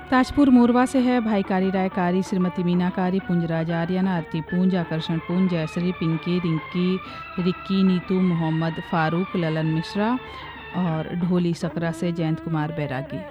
ताजपुर मोरवा से है भाई कारी राय कारी, श्रीमती मीना कारी, पुंजराज आर्यन, आरती पूंज, आकर्षण पूंज, जयश्री, पिंकी, रिंकी, रिक्की, नीतू, मोहम्मद फारूक, ललन मिश्रा और ढोली सकरा से जयंत कुमार बैरागी।